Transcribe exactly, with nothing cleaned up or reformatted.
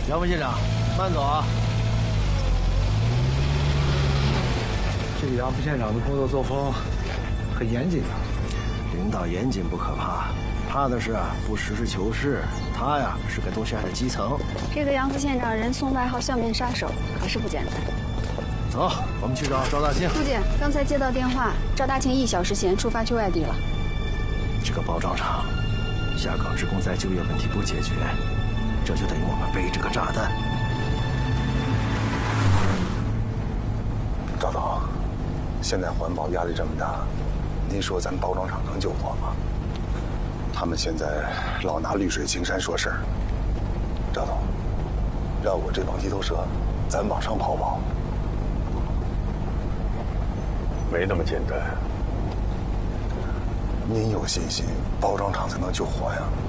杨副县长，慢走啊！ 这个杨副县长的工作作风很严谨啊。 领导严谨不可怕，怕的是不实事求是。他呀是个东西海的基层。 这个杨副县长人送外号笑面杀手，可是不简单。 走，我们去找赵大庆。 朱姐，刚才接到电话，赵大庆一小时前出发去外地了。 这个包装厂下岗职工再就业问题不解决，这就等于我们背着个炸弹。 赵总，现在环保压力这么大，您说咱包装厂能救活吗？他们现在老拿绿水青山说事儿。赵总，让我这帮地头蛇，咱往上跑跑。没那么简单。您有信心，包装厂才能救活呀？